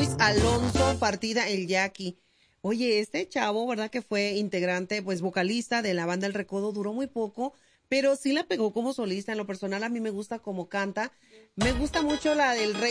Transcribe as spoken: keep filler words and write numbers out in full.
Luis Alonso Partida, el Jackie. Oye, este chavo, ¿verdad? Que fue integrante, pues vocalista de la banda El Recodo, duró muy poco, pero sí la pegó como solista. En lo personal, a mí me gusta cómo canta. Me gusta mucho la del Rey